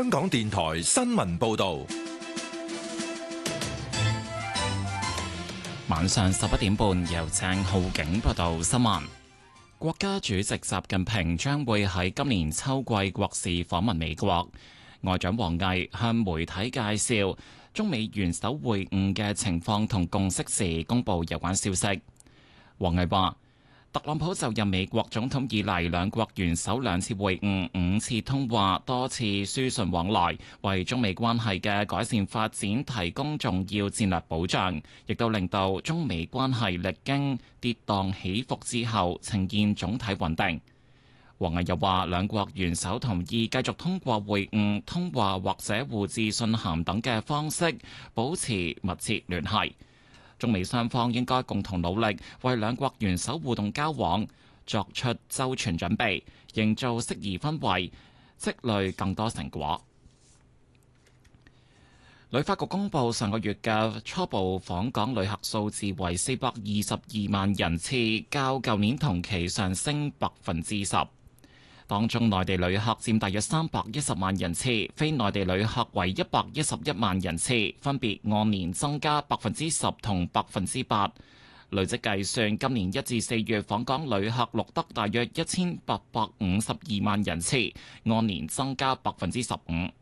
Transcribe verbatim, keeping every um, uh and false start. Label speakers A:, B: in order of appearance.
A: 香港電台新聞報道。
B: 晚上十一點半，由鄭浩景報道新聞。國家主席習近平將會喺今年秋季國事訪問美國。外長王毅向媒體介紹中美元首會晤嘅情況同共識時，公布有關消息。王毅話，特朗普就任美國總統以嚟，兩國元首兩次會晤、五次通話、多次書信往來，為中美關係嘅改善發展提供重要戰略保障，亦都令到中美關係歷經跌宕起伏之後呈現總體穩定。王毅又話，兩國元首同意繼續通過會晤、通話或者互致信函等嘅方式保持密切聯繫。中美雙方應該共同努力，為兩國元首互動交往作出周全準備，營造適宜氛圍，積累更多成果。旅發局公佈上個月嘅初步訪港旅客數字為四百二十二萬人次，較舊年同期上升百分之十。當中內地旅客佔大約三百一十萬人次，非內地旅客為一百一十一萬人次，分別按年增加百分之十同百分之八。累積計算，今年一至四月訪港旅客錄得大約一千八百五十二萬人次，按年增加百分之十五。